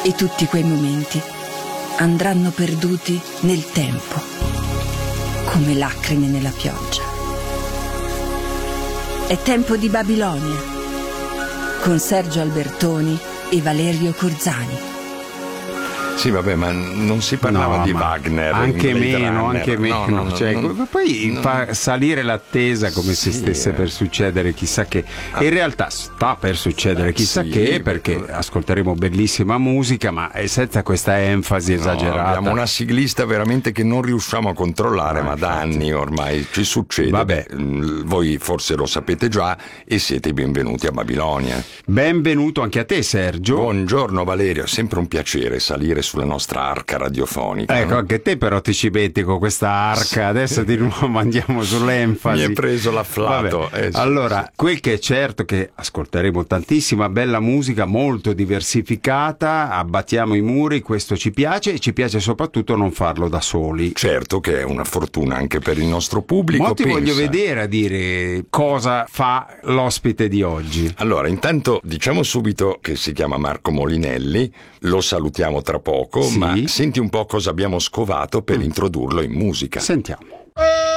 E tutti quei momenti andranno perduti nel tempo, come lacrime nella pioggia. È tempo di Babilonia, con Sergio Albertoni e Valerio Curzani. Sì, vabbè, ma non si parlava di Wagner. Anche meno. No, cioè, poi fa salire l'attesa come se stesse per succedere chissà che. In realtà sta per succedere chissà che, perché ascolteremo bellissima musica, ma senza questa enfasi esagerata. Abbiamo una siglista veramente che non riusciamo a controllare, ma da anni ormai ci succede. Vabbè. Voi forse lo sapete già e siete benvenuti a Babilonia. Benvenuto anche a te, Sergio. Buongiorno Valerio, è sempre un piacere salire sulla nostra arca radiofonica. Ecco, anche te però ti ci metti con questa arca, adesso di nuovo andiamo sull'enfasi. Mi è preso l'afflato. Allora, quel che è certo è che ascolteremo tantissima bella musica, molto diversificata, abbattiamo i muri, questo ci piace, e ci piace soprattutto non farlo da soli. Certo che è una fortuna anche per il nostro pubblico. Ma ti voglio vedere a dire cosa fa l'ospite di oggi. Allora, intanto diciamo subito che si chiama Marco Molinelli, lo salutiamo tra poco, sì. Ma senti un po' cosa abbiamo scovato per introdurlo in musica. Sentiamo.